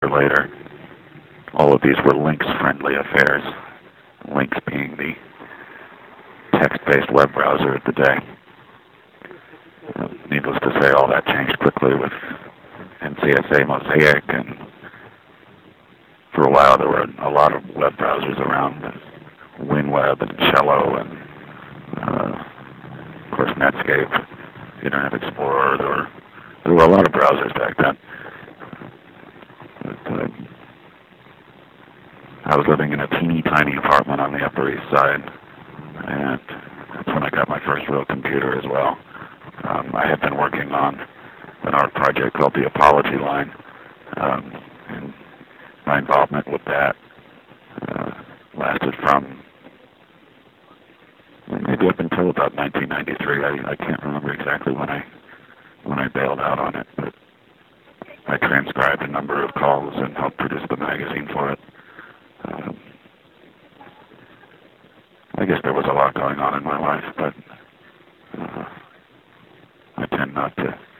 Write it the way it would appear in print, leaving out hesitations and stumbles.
later. All of these were Lynx-friendly affairs, Lynx being the text-based web browser of the day. Needless to say, all that changed quickly with NCSA Mosaic, and for a while there were a lot of web browsers around, WinWeb and Cello, and of course Netscape, Internet Explorer. There were a lot of browsers back then. But, I was living in a teeny tiny apartment on the Upper East Side, and that's when I got my first real computer as well. I had been working on an art project called The Apology Line, and my involvement with that lasted from maybe up until about 1993. I can't remember exactly when I bailed out on it, but I transcribed a number of calls and helped produce the magazine for it. I guess there was a lot going on in my life, but I tend not to